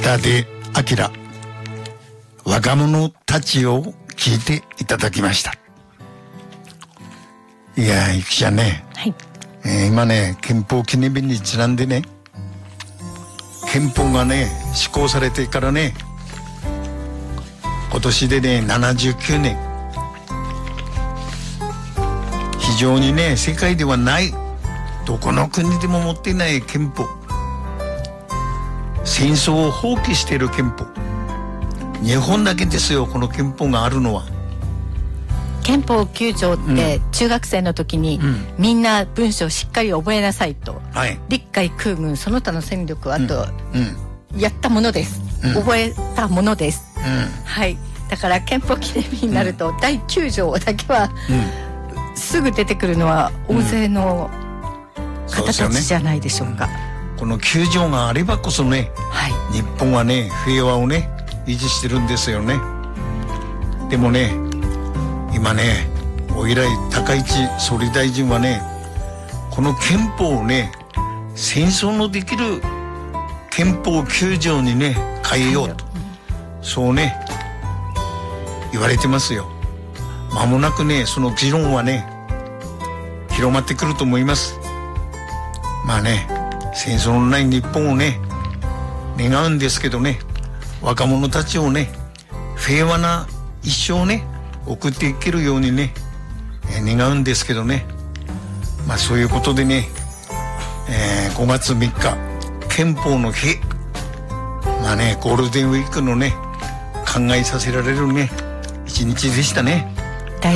田出明、若者たちを聞いていただきました。いやゆきちゃんね、 はい、 今ね憲法記念日にちなんでね、憲法がね施行されてからね、今年でね79年、非常にね世界ではない、どこの国でも持っていない憲法、戦争を放棄している憲法、日本だけですよこの憲法があるのは。 憲法9条って中学生の時に、みんな文章をしっかり覚えなさいと、はい、陸海空軍その他の戦力あと、やったものです、覚えたものです、はい、だから憲法記念日になると、第9条だけは、すぐ出てくるのは大勢の方たちじゃないでしょうか。 この9条があればこそね、はい、日本はね平和をね維持してるんですよね。でもね今ねおいらい高市総理大臣はね、この憲法をね戦争のできる憲法9条にね変えようと、そうね言われてますよ。間もなくねその議論はね広まってくると思います。まあね戦争のない日本をね願うんですけどね、若者たちをね平和な一生をね送っていけるようにね、願うんですけどね、まあそういうことでね、5月3日憲法の日、まあねゴールデンウィークのね考えさせられるね一日でしたね。